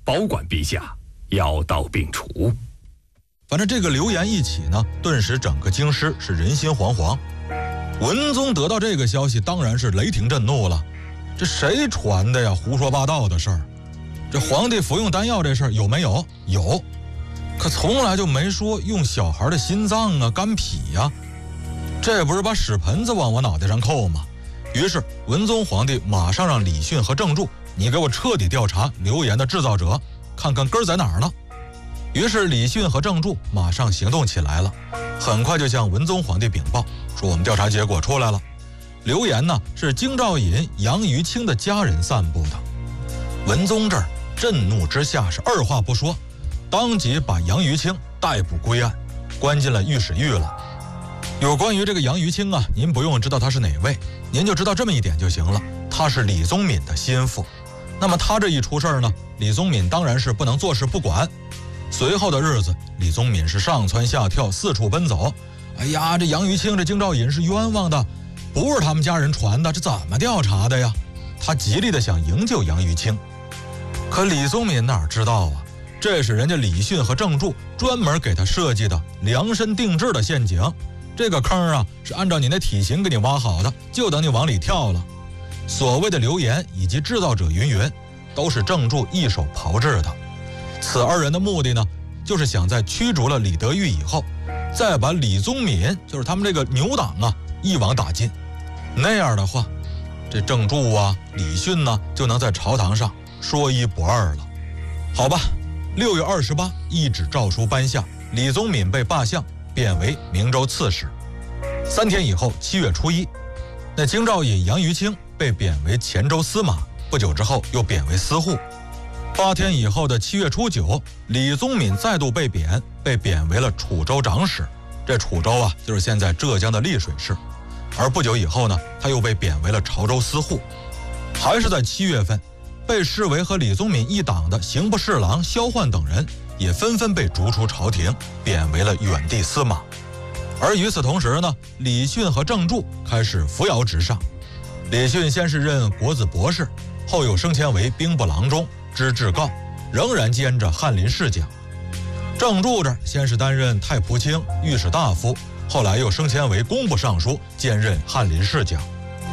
保管陛下，药到病除。 反正这个流言一起呢，顿时整个京师是人心惶惶。文宗得到这个消息，当然是雷霆震怒了。这谁传的呀？胡说八道的事儿！这皇帝服用丹药这事儿有没有？有，可从来就没说用小孩的心脏啊、肝脾呀，这不是把屎盆子往我脑袋上扣吗？于是文宗皇帝马上让李训和郑注，你给我彻底调查流言的制造者，看看根儿在哪儿呢？于是李训和郑注马上行动起来了，很快就向文宗皇帝禀报说，我们调查结果出来了，流言呢是京兆尹杨于清的家人散布的。文宗这儿震怒之下是二话不说，当即把杨于清逮捕归案，关进了御史狱了。有关于这个杨于清啊，您不用知道他是哪位，您就知道这么一点就行了，他是李宗闵的心腹。那么他这一出事儿呢，李宗闵当然是不能坐视不管。随后的日子，李宗闵是上蹿下跳，四处奔走。哎呀，这杨于清这京兆尹是冤枉的，不是他们家人传的，这怎么调查的呀？他极力的想营救杨于清，可李宗闵哪知道啊，这是人家李训和郑注专门给他设计的量身定制的陷阱。这个坑啊，是按照你那体型给你挖好的，就等你往里跳了。所谓的流言以及制造者云云，都是郑注一手炮制的。此二人的目的呢，就是想在驱逐了李德裕以后，再把李宗闵，就是他们这个牛党啊，一网打尽。那样的话，这郑注啊、李训呢，就能在朝堂上说一不二了。好吧，6月28，一纸诏书颁下，李宗闵被罢相，贬为明州刺史。3天以后，7月初1，那京兆尹杨于清被贬为黔州司马，不久之后又贬为司户。8天以后的7月初9，李宗闵再度被贬为了楚州长史。这楚州啊，就是现在浙江的丽水市。而不久以后呢，他又被贬为了潮州司户。还是在7月份，被视为和李宗闵一党的刑部侍郎萧焕等人也纷纷被逐出朝廷，贬为了远地司马。而与此同时呢，李训和郑注开始扶摇直上。李训先是任国子博士，后又升迁为兵部郎中、知制诰，仍然兼着翰林侍讲。郑注这先是担任太仆卿、御史大夫，后来又升迁为工部尚书，兼任翰林侍讲。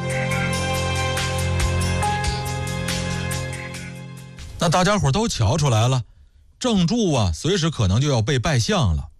那大家伙都瞧出来了，郑注啊，随时可能就要被拜相了。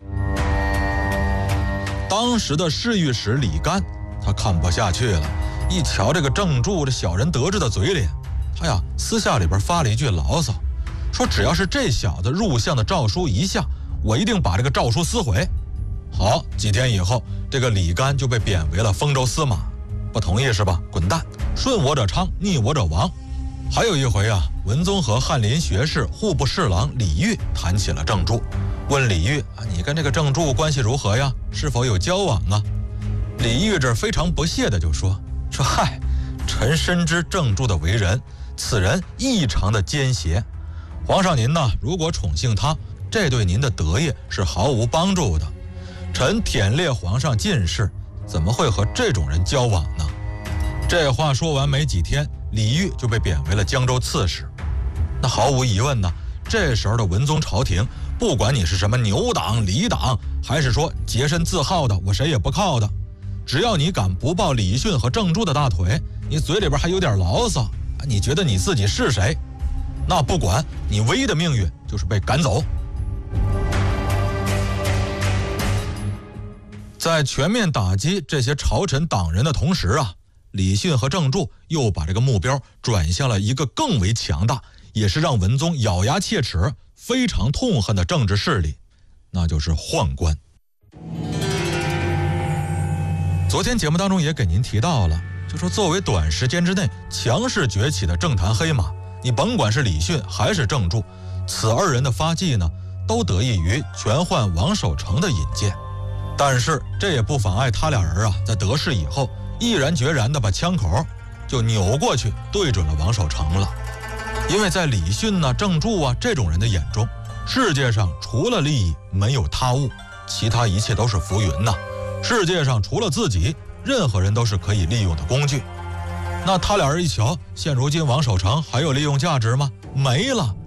当时的侍御史李干，他看不下去了，一瞧这个郑注这小人得志的嘴脸，他呀私下里边发了一句牢骚，说只要是这小子入相的诏书一下，我一定把这个诏书撕毁。好，几天以后，这个李干就被贬为了丰州司马。不同意是吧？滚蛋！顺我者昌，逆我者亡。还有一回啊，文宗和翰林学士、户部侍郎李煜谈起了郑注，问李煜啊，你跟这个郑注关系如何呀？是否有交往啊？李煜这非常不屑的就说嗨，臣深知郑注的为人，此人异常的奸邪。皇上您呢，如果宠幸他，这对您的德业是毫无帮助的。臣忝列皇上进士，怎么会和这种人交往呢？这话说完没几天，李煜就被贬为了江州刺史。那毫无疑问呢，这时候的文宗朝廷，不管你是什么牛党、李党，还是说洁身自好的我谁也不靠的，只要你敢不抱李训和郑注的大腿，你嘴里边还有点牢骚，你觉得你自己是谁，那不管你唯一的命运就是被赶走。在全面打击这些朝臣党人的同时啊，李训和郑注又把这个目标转向了一个更为强大，也是让文宗咬牙切齿、非常痛恨的政治势力，那就是宦官。昨天节目当中也给您提到了，就说作为短时间之内强势崛起的政坛黑马，你甭管是李训还是郑注，此二人的发迹呢，都得益于权宦王守成的引荐。但是这也不妨碍他俩人啊，在得势以后，毅然决然地把枪口就扭过去，对准了王守成了。因为在李训啊、郑注啊这种人的眼中，世界上除了利益没有他物，其他一切都是浮云呐。世界上除了自己，任何人都是可以利用的工具。那他俩人一瞧，现如今王守成还有利用价值吗？没了。